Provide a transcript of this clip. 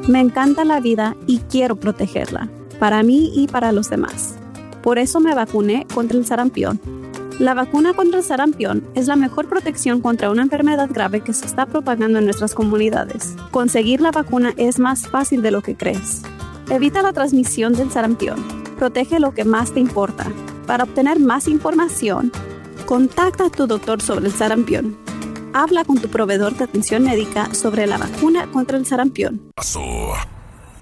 Me encanta la vida y quiero protegerla, para mí y para los demás. Por eso me vacuné contra el sarampión. La vacuna contra el sarampión es la mejor protección contra una enfermedad grave que se está propagando en nuestras comunidades. Conseguir la vacuna es más fácil de lo que crees. Evita la transmisión del sarampión. Protege lo que más te importa. Para obtener más información, contacta a tu doctor sobre el sarampión. Habla con tu proveedor de atención médica sobre la vacuna contra el sarampión.